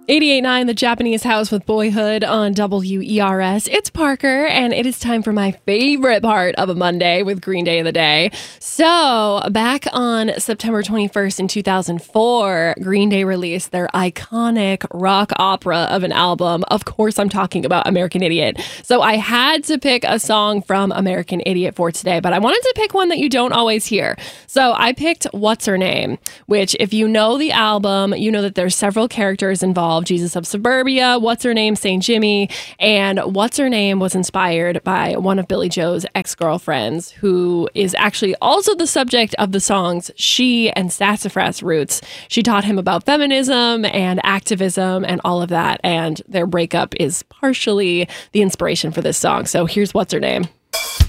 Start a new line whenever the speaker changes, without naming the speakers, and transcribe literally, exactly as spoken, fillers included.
eighty-eight point nine The Japanese House with Boyhood on W E R S. It's Parker, and it is time for my favorite part of a Monday with Green Day of the Day. So, back on September twenty-first in two thousand four, Green Day released their iconic rock opera of an album. Of course, I'm talking about American Idiot. So, I had to pick a song from American Idiot for today, but I wanted to pick one that you don't always hear. So, I picked What's Her Name, which, if you know the album, you know that there's several characters involved. Jesus of Suburbia, What's Her Name, Saint Jimmy, and What's Her Name was inspired by one of Billy Joe's ex-girlfriends, who is actually also the subject of the songs She and Sassafras Roots. She taught him about feminism and activism and all of that, and their breakup is partially the inspiration for this song. So here's What's Her Name.